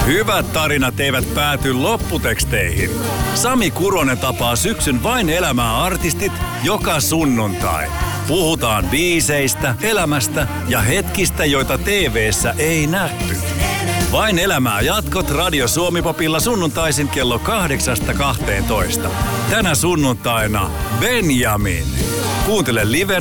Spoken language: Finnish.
Hyvät tarinat eivät pääty lopputeksteihin. Sami Kuronen tapaa syksyn Vain elämää -artistit joka sunnuntai. Puhutaan biiseistä, elämästä ja hetkistä, joita TV:ssä ei nähty. Vain elämää -jatkot Radio Suomi-popilla sunnuntaisin kello 8-12. Tänä sunnuntaina Benjamin. Kuuntele livenä